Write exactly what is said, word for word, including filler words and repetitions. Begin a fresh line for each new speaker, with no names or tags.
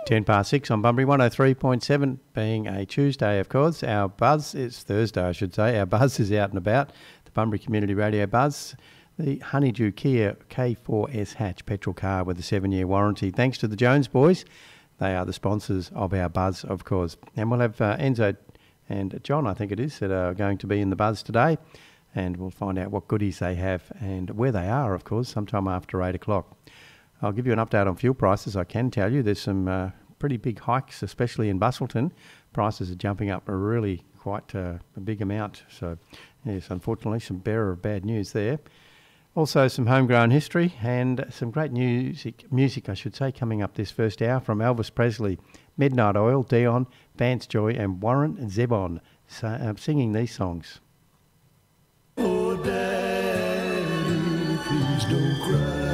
ten past six on Bunbury one oh three point seven, being a Tuesday, of course. Our buzz, it's Thursday, I should say. Our buzz is out and about. The Bunbury Community Radio Buzz. The Honeydew Kia K four S hatch petrol car with a seven-year warranty. Thanks to the Jones boys. They are the sponsors of our buzz, of course. And we'll have uh, Enzo and John, I think it is, that are going to be in the buzz today. And we'll find out what goodies they have and where they are, of course, sometime after eight o'clock. I'll give you an update on fuel prices. I can tell you there's some uh, pretty big hikes, especially in Busselton. Prices are jumping up a really quite uh, a big amount. So, yes, unfortunately, some bearer of bad news there. Also, some homegrown history and some great music, music, I should say, coming up this first hour from Elvis Presley, Midnight Oil, Dion, Vance Joy and Warren Zevon so, uh, singing these songs.
Oh, Daddy, please don't cry.